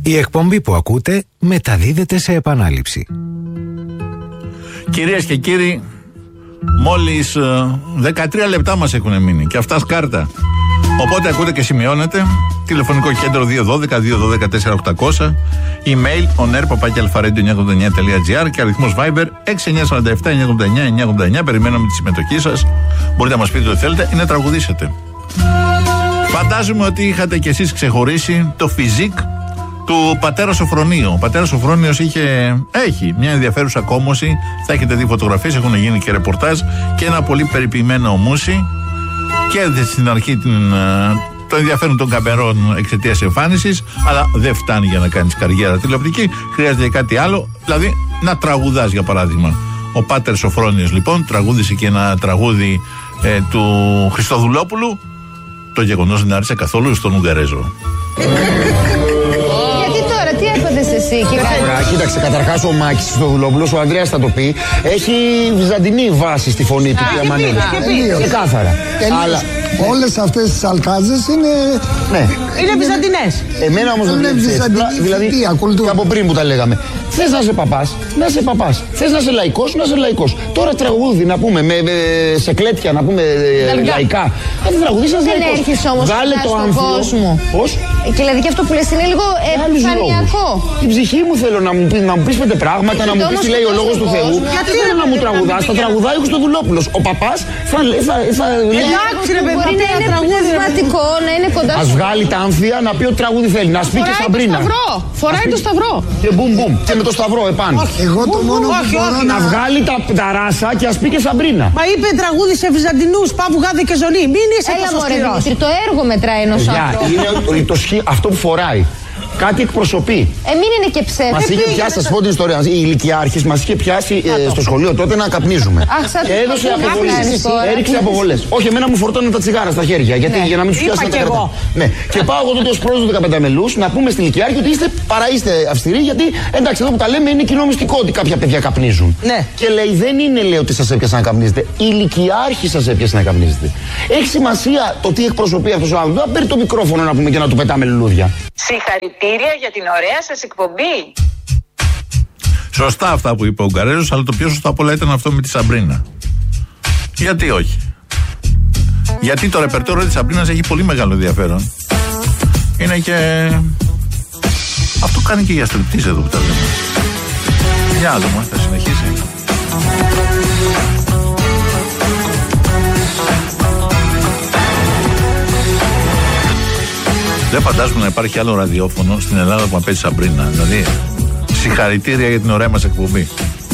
Η εκπομπή που ακούτε μεταδίδεται σε επανάληψη. Κυρίες και κύριοι, μόλις 13 λεπτά μας έχουν μείνει και αυτά σκάρτα. Οπότε ακούτε και σημειώνετε. Τηλεφωνικό κέντρο 212-212-4800, email oner@alpharadio989.gr και αριθμός Viber 6947-989-989. Περιμένουμε τη συμμετοχή σας. Μπορείτε να μας πείτε ό,τι θέλετε ή να τραγουδήσετε. Φαντάζομαι ότι είχατε κι εσείς ξεχωρίσει το φιζίκ του πατέρα Σοφρονίου. Ο πατέρας Σοφρόνιος έχει μια ενδιαφέρουσα κόμωση. Θα έχετε δει φωτογραφίες, έχουν γίνει και ρεπορτάζ, και ένα πολύ περιποιημένο μουσι. Κέρδισε στην αρχή το ενδιαφέρον των καμερών εξαιτίας εμφάνισης, αλλά δεν φτάνει για να κάνεις καριέρα τηλεοπτική. Χρειάζεται κάτι άλλο, δηλαδή να τραγουδάς, για παράδειγμα. Ο πάτερ Σοφρόνιος λοιπόν τραγούδισε και ένα τραγούδι του Χριστοδουλόπουλου. Το γεγονός δεν άρεσε καθόλου στον Ουγγαρέζο. Τι έπαθες εσύ, Κοίταξε, καταρχάς ο Μάκης Χριστοδουλόπουλος, ο Ανδρέας θα το πει, έχει βυζαντινή βάση στη φωνή του. Ξεκάθαρα. Αλλά όλες αυτές τις αλκάζες είναι. Ναι. Είναι βυζαντινές. Εμένα όμως δεν είναι δηλαδή, και από πριν που τα λέγαμε. Θες να είσαι παπάς, να είσαι παπάς. Θες να είσαι λαϊκός, να είσαι λαϊκός. Τώρα τραγούδι να πούμε, σε κλέτια να πούμε λαϊκά. Αν τραγουδείς ένας λαϊκός. Δεν έρχεσαι όμως στον κόσμο. Πώς? Και δηλαδή και αυτό που λες είναι λίγο επιφανειακό. Την ψυχή μου θέλω να μου πεις 5 πράγματα, να μου πεις τι λέει ο λόγος του Θεού. Γιατί θέλω να μου τραγουδάς, θα τραγουδάει ο Χριστοδουλόπουλος. Ο παπάς θα λέει. Εντάξει, ρε παιδί, μπορεί να είναι πνευματικό, να είναι κοντά. Ας βγάλει τα άμφια να πει ό,τι τραγούδι θέλει. Να σπεί και Σαμπρίνα. Φοράει το σταυρό. Και μπουμ μπουμ. Και με το σταυρό επάνω. Εγώ το μόνο που μπορώ να βγάλει τα ράσα και ας πει και Σαμπρίνα. Μα είπε τραγούδι σε βυζαντινούς, πάπου γάδε και ζωνή. Μην είσαι τόσο σκληρός. Το έργο μετράει ενός άνθρωπου. Είναι αυτό που φοράει. Κάτι εκπροσωπεί. Μην είναι και ψεύδι. Μας είχε πιάσει, θα σας πω την ιστορία. Η ηλικιάρχης μας είχε πιάσει στο σχολείο τότε να καπνίζουμε. Και έδωσε αποβολές. Έριξε αποβολές. Όχι, εμένα μου φορτώνουν τα τσιγάρα στα χέρια. Γιατί για να μην τους πιάσει να τα κρατάνε. Ναι. Και πάω εγώ τότε ως πρόεδρος του 15 μελούς να πούμε στην ηλικιάρχη ότι είστε αυστηροί. Γιατί εντάξει, εδώ που τα λέμε είναι κοινό μυστικό ότι κάποια παιδιά καπνίζουν. Και λέει, δεν είναι λέει ότι σας έπιασε να καπνίζετε. Η ηλικιάρχη σας έπιασε να καπνίζετε. Έχει σημασία το τι εκπροσωπεί αυτός ο άνθρωπος. Να παίρνει το μικρόφωνο να πούμε και να του πετάμε λουλούδια. Συγχαρητήρια για την ωραία σας εκπομπή. Σωστά αυτά που είπε ο Ουγγαρέζος, αλλά το πιο σωστό απ' όλα ήταν αυτό με τη Σαμπρίνα. Γιατί όχι? Γιατί το ρεπερτόριο της Σαμπρίνας έχει πολύ μεγάλο ενδιαφέρον. Είναι και... αυτό κάνει και για στριπτής εδώ που τα λέμε. Για δούμε, θα συνεχίσει. Δεν φαντάζομαι να υπάρχει άλλο ραδιόφωνο στην Ελλάδα που να παίζει Σαμπρίνα. Δηλαδή, συγχαρητήρια για την ωραία μας εκπομπή.